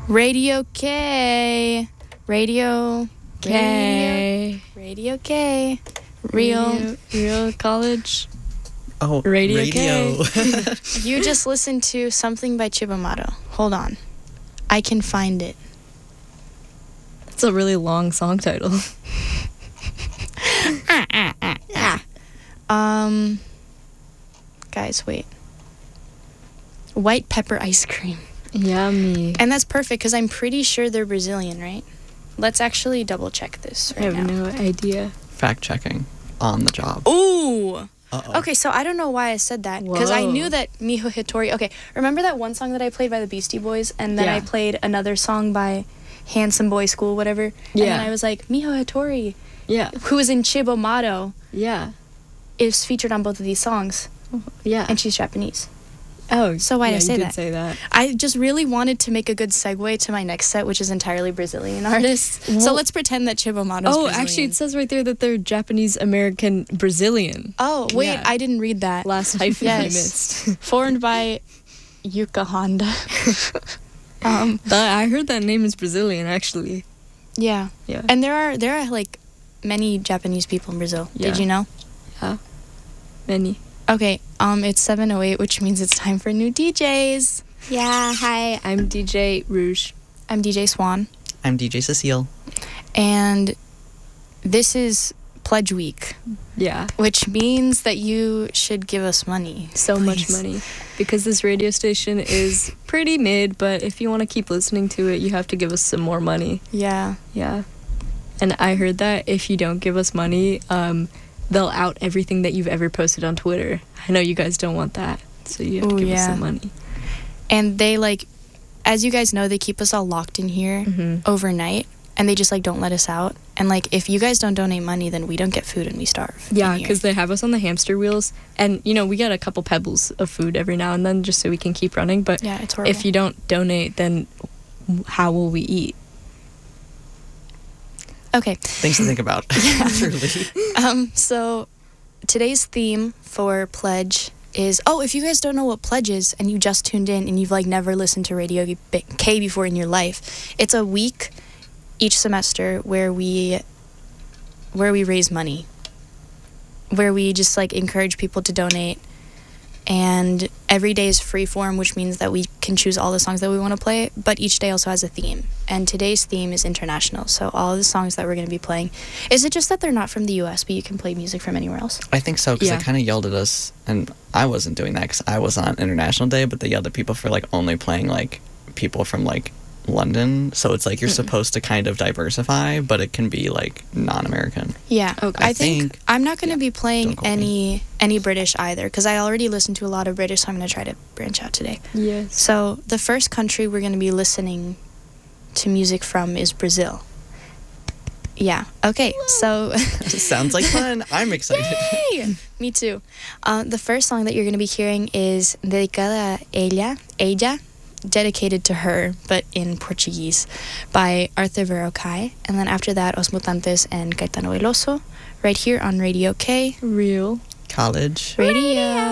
Radio K. Radio K. Radio K. Real college. Oh, Radio K. You just listened to something by Chibamato. Hold on. I can find it. It's a really long song title. Guys, wait. White pepper ice cream. Yummy. And that's perfect because I'm pretty sure they're Brazilian, right? Let's actually double check this I right have now. no idea. Fact checking on the job. Ooh. Uh-oh. Okay, so I don't know why I said that because I Whoa. knew that Miho Hitori. Okay, remember that one song that I played by the Beastie Boys, and then Yeah. I played another song by Handsome Boy School, whatever. And Yeah. then I was like, Miho Hitori, Yeah. who is in Chibamato, Yeah. is featured on both of these songs, Yeah. and she's Japanese. Oh, So why did I say you that? did say that. I just really wanted to make a good segue to my next set, which is entirely Brazilian artists. So Well- let's pretend that Chibamato's Oh, Brazilian. actually, it says right there that they're Japanese American Brazilian. Oh, wait, Yeah. I didn't read that. Last hyphen you Yes. missed. Formed by Yuka Honda. I heard that name is Brazilian, actually. Yeah. Yeah. And there are like many Japanese people in Brazil. Yeah. Did you know? Yeah. Many. Okay, it's 7:08, which means it's time for new DJs. Yeah, hi. I'm DJ Rouge. I'm DJ Swan, I'm DJ Cecile. and this is Pledge Week, Yeah. which means that you should give us money. So much Please. money. Because this radio station is pretty mid, but if you want to keep listening to it, you have to give us some more money. Yeah. Yeah. And I heard that if you don't give us money, they'll out everything that you've ever posted on Twitter. I know you guys don't want that, so you have to Ooh, give us yeah. some money. And they as you guys know, they keep us all locked in here overnight, and they just don't let us out. And if you guys don't donate money, then we don't get food and we starve. Yeah, in here. because they have us on the hamster wheels, and we get a couple pebbles of food every now and then just so we can keep running. But Yeah, it's horrible. if you don't donate, then how will we eat? Okay. Things to think about. Truly. So today's theme for Pledge is, if you guys don't know what Pledge is and you just tuned in and you've never listened to Radio K before in your life, it's a week each semester where we raise money, where we just encourage people to donate. And every day is free form, which means that we can choose all the songs that we want to play, but each day also has a theme. And today's theme is international. So all the songs that we're going to be playing, is it just that they're not from the US, but you can play music from anywhere else? I think so, because Yeah. they kind of yelled at us, and I wasn't doing that because I was on International Day, but they yelled at people for only playing people from London. So it's you're supposed to kind of diversify, but it can be non-American. Yeah. Okay. I think I'm not going to be Don't playing quote me. any British either, because I already listened to a lot of British, so I'm going to try to branch out today. Yes. So the first country we're going to be listening to music from is Brazil. Yeah. Okay. So Sounds like fun. I'm excited. Yay! Me too. The first song that you're going to be hearing is Dedicada a Ella, dedicated to her, but in Portuguese, by Arthur Verocai. And then after that, Os Mutantes and Caetano Veloso, right here on Radio K. Real. College. Radio.